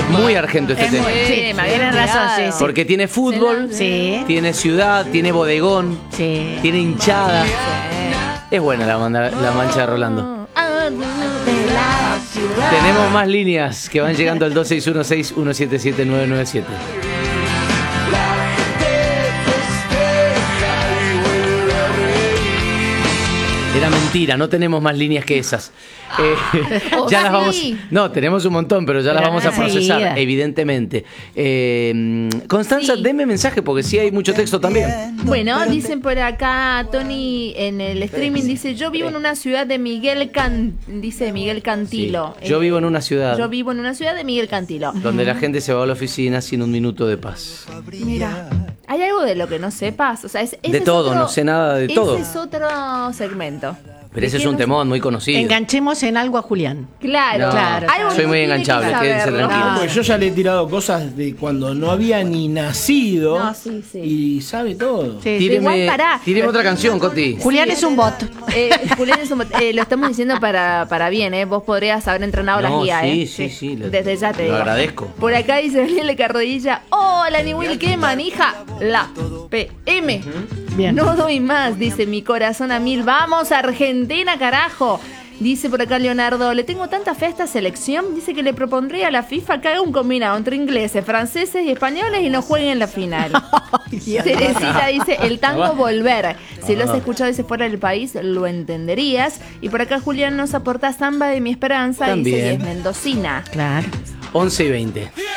Es muy argento este tema. Sí, tienes razón, sí. Porque tiene fútbol, Sí. tiene ciudad, tiene bodegón, Sí. tiene hinchada. Es buena la mancha de Rolando. Tenemos más líneas que van llegando al 2616-177-997. Era mentira, no tenemos más líneas que esas. Ya las vamos. No, tenemos un montón, pero ya las vamos a procesar, evidentemente. Constanza, deme mensaje porque sí hay mucho texto también. Bueno, dicen por acá, Tony en el streaming dice: yo vivo en una ciudad de Miguel Cantilo. Sí, yo vivo en una ciudad. Yo vivo en una ciudad de Miguel Cantilo. Donde la gente se va a la oficina sin un minuto de paz. Mira, ¿hay algo de lo que no sepas? O sea, de todo, no sé nada de todo. Ese es otro segmento. Pero ese es un temón muy conocido. Enganchemos en algo a Julián. Claro, claro. Soy muy enganchable, quédense tranquilos. Pues yo ya le he tirado cosas de cuando no había ni nacido. No, sí. Y sabe todo. Sí, Tíreme pará. otra canción, Coti. Julián es un bot. Julián es un bot. Lo estamos diciendo para bien, ¿eh? Vos podrías haber entrenado las guías, ¿eh? Sí. Desde ya te lo digo. agradezco. Por acá dice Daniel Carrodilla: hola, ni Will, ¿qué manija? La PM. Bien. No doy más, dice mi corazón a mil. Vamos, Argentina, carajo. Dice por acá Leonardo: le tengo tanta fe a esta selección. Dice que le propondría a la FIFA que haga un combinado entre ingleses, franceses y españoles y no jueguen en la final. Teresita dice: el tango volver. Si lo has escuchado desde fuera del país, lo entenderías. Y por acá Julián nos aporta Samba de mi esperanza. También. Dice: y es mendocina. Claro. 11:20.